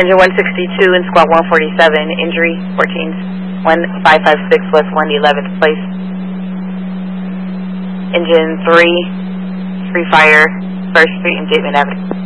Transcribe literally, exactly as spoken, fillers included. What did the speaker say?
Engine one sixty-two in squad one forty-seven, injury fourteen, one five five six West one eleventh place. Engine three, free fire, First Street and Gateman Avenue.